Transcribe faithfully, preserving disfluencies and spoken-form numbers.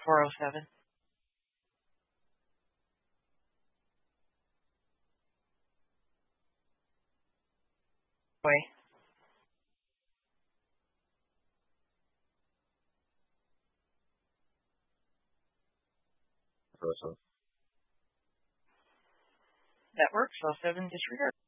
four oh seven. Way. Awesome. That works. oh seven disregard.